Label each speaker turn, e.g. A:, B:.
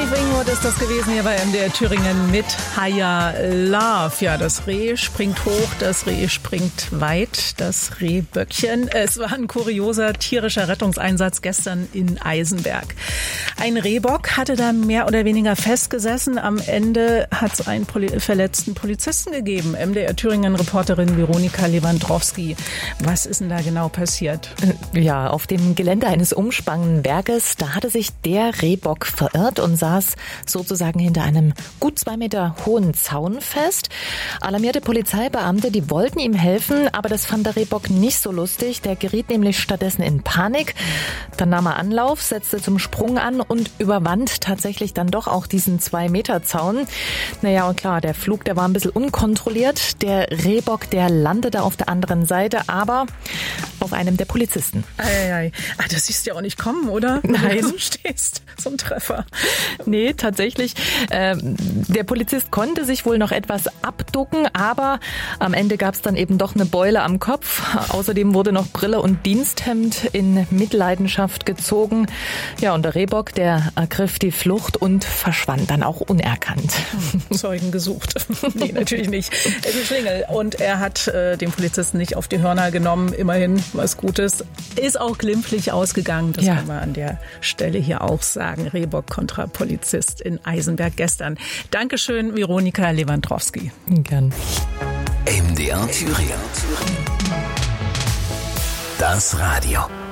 A: Steve Winwood ist das gewesen hier bei MDR Thüringen mit Higher Love. Ja, das Reh springt hoch, das Reh springt weit, das Rehböckchen. Es war ein kurioser tierischer Rettungseinsatz gestern in Eisenberg. Ein Rehbock hatte da mehr oder weniger festgesessen. Am Ende hat es einen verletzten Polizisten gegeben. MDR Thüringen-Reporterin Veronika Lewandrowski. Was ist denn da genau passiert?
B: Ja, auf dem Gelände eines umspannenden Berges, da hatte sich der Rehbock verirrt und saß sozusagen hinter einem gut 2 Meter hohen Zaun fest. Alarmierte Polizeibeamte, die wollten ihm helfen, aber das fand der Rehbock nicht so lustig. Der geriet nämlich stattdessen in Panik. Dann nahm er Anlauf, setzte zum Sprung an und überwand tatsächlich dann doch auch diesen 2 Meter Zaun. Naja, und klar, der Flug, der war ein bisschen unkontrolliert. Der Rehbock, der landete auf der anderen Seite, aber auf einem der Polizisten.
A: Das siehst du ja auch nicht kommen, oder?
B: Nein.
A: Wenn du stehst, so ein Treffer.
B: Nee, tatsächlich. Der Polizist konnte sich wohl noch etwas abducken, aber am Ende gab es dann eben doch eine Beule am Kopf. Außerdem wurde noch Brille und Diensthemd in Mitleidenschaft gezogen. Ja, und der Rehbock, der ergriff die Flucht und verschwand dann auch unerkannt.
A: Zeugen gesucht. Nee, natürlich nicht. Es ist Schlingel und er hat den Polizisten nicht auf die Hörner genommen. Immerhin was Gutes. Ist auch glimpflich ausgegangen. Das kann man an der Stelle hier auch sagen. Rehbock kontra Polizist in Eisenberg gestern. Dankeschön, Veronika Lewandrowski.
B: Gern.
C: MDR Thüringen. Das Radio.